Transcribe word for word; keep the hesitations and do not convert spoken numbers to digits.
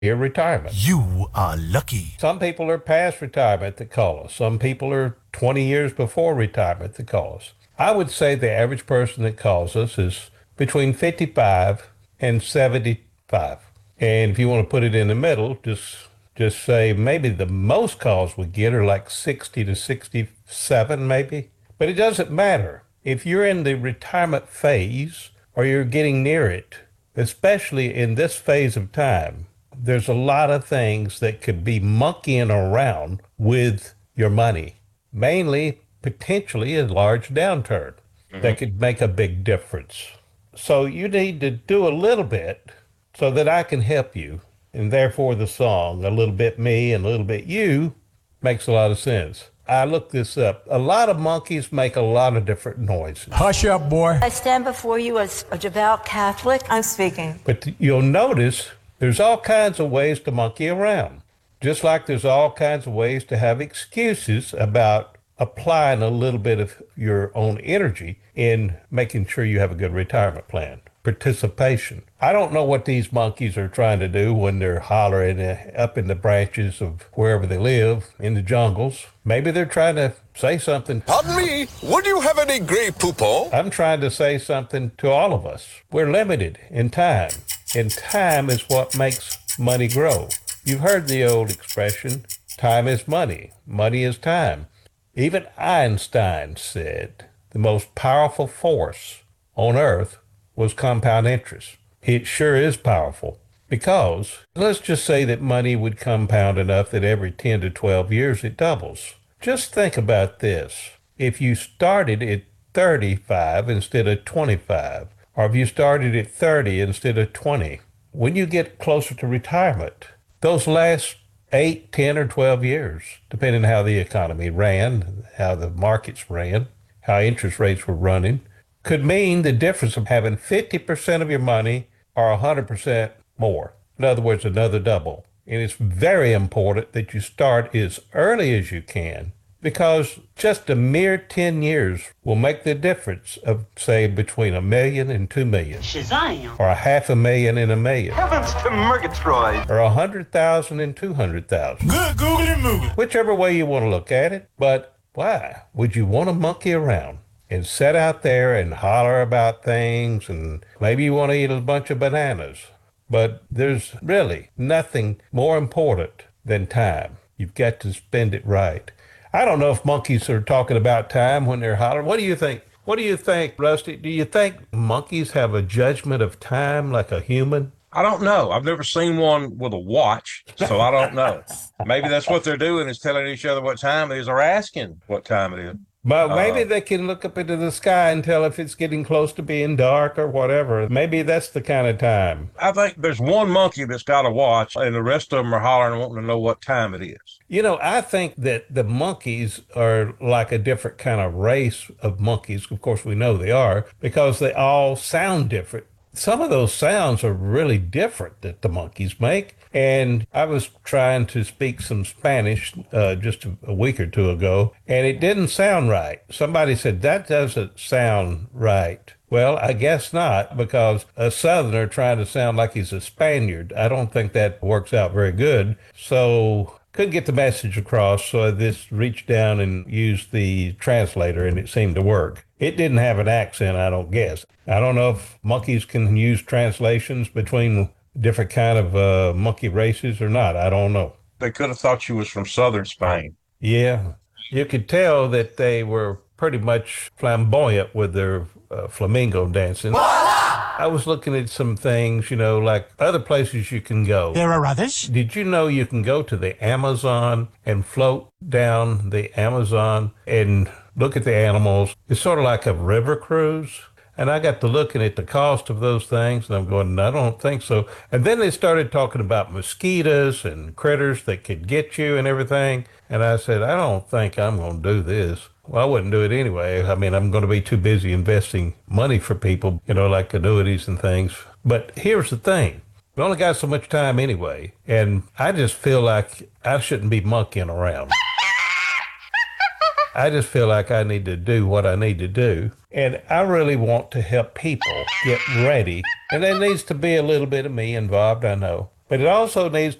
your retirement. You are lucky. Some people are past retirement that call us. Some people are twenty years before retirement that call us. I would say the average person that calls us is between fifty-five and seventy-five. And if you want to put it in the middle, just just say maybe the most calls we get are like sixty to sixty-seven maybe. But it doesn't matter. If you're in the retirement phase or you're getting near it, especially in this phase of time, there's a lot of things that could be monkeying around with your money, mainly potentially a large downturn mm-hmm. that could make a big difference. So you need to do a little bit so that I can help you. And therefore the song, a little bit me and a little bit you, makes a lot of sense. I looked this up. A lot of monkeys make a lot of different noises. Hush up, boy. I stand before you as a devout Catholic. I'm speaking. But you'll notice there's all kinds of ways to monkey around, just like there's all kinds of ways to have excuses about applying a little bit of your own energy in making sure you have a good retirement plan. Participation. I don't know what these monkeys are trying to do when they're hollering up in the branches of wherever they live, in the jungles. Maybe they're trying to say something. Pardon me, would you have any Grey Poupon? I'm trying to say something to all of us. We're limited in time. And time is what makes money grow. You've heard the old expression, time is money, money is time. Even Einstein said the most powerful force on earth was compound interest. It sure is powerful because let's just say that money would compound enough that every ten to twelve years it doubles. Just think about this. If you started at thirty-five instead of twenty-five, or if you started at thirty instead of twenty, when you get closer to retirement, those last eight, ten, or twelve years, depending on how the economy ran, how the markets ran, how interest rates were running, could mean the difference of having fifty percent of your money or one hundred percent more. In other words, another double. And it's very important that you start as early as you can because just a mere ten years will make the difference of, say, between a million and two million. Shazam! Or a half a million and a million. Heavens to Murgatroyd! Or a hundred thousand and two hundred thousand. Good googly moo. Whichever way you want to look at it. But why would you want to monkey around and sit out there and holler about things, and maybe you want to eat a bunch of bananas? But there's really nothing more important than time. You've got to spend it right. I don't know if monkeys are talking about time when they're hollering. What do you think? What do you think, Rusty? Do you think monkeys have a judgment of time like a human? I don't know. I've never seen one with a watch, so I don't know. Maybe that's what they're doing is telling each other what time it is or asking what time it is. But maybe Uh, they can look up into the sky and tell if it's getting close to being dark or whatever. Maybe that's the kind of time. I think there's one monkey that's got a watch, and the rest of them are hollering and wanting to know what time it is. You know, I think that the monkeys are like a different kind of race of monkeys. Of course, we know they are because they all sound different. Some of those sounds are really different that the monkeys make. And I was trying to speak some Spanish uh, just a, a week or two ago, and it didn't sound right. Somebody said, that doesn't sound right. Well, I guess not, because a Southerner trying to sound like he's a Spaniard, I don't think that works out very good. So couldn't get the message across, so I just reached down and used the translator, and it seemed to work. It didn't have an accent, I don't guess. I don't know if monkeys can use translations between different kind of uh, monkey races or not. I don't know. They could have thought you was from southern Spain. Yeah. You could tell that they were pretty much flamboyant with their uh, flamingo dancing. Voila! I was looking at some things, you know, like other places you can go. There are others. Did you know you can go to the Amazon and float down the Amazon and look at the animals? It's sort of like a river cruise. And I got to looking at the cost of those things, and I'm going, I don't think so. And then they started talking about mosquitoes and critters that could get you and everything. And I said, I don't think I'm going to do this. Well, I wouldn't do it anyway. I mean, I'm going to be too busy investing money for people, you know, like annuities and things. But here's the thing. We only got so much time anyway. And I just feel like I shouldn't be monkeying around. I just feel like I need to do what I need to do. And I really want to help people get ready. And there needs to be a little bit of me involved, I know. But it also needs